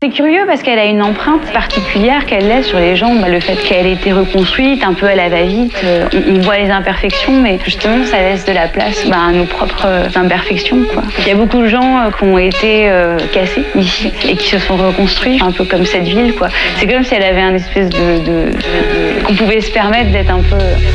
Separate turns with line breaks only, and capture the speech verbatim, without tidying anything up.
C'est curieux parce qu'elle a une empreinte particulière qu'elle laisse sur les gens. Bah, le fait qu'elle ait été reconstruite un peu à la va-vite, euh, on, on voit les imperfections, mais justement ça laisse de la place bah, à nos propres imperfections, quoi. Il y a beaucoup de gens euh, qui ont été euh, cassés ici et qui se sont reconstruits, un peu comme cette ville, quoi. C'est comme si elle avait un espèce de, de, de, de qu'on pouvait se permettre d'être un peu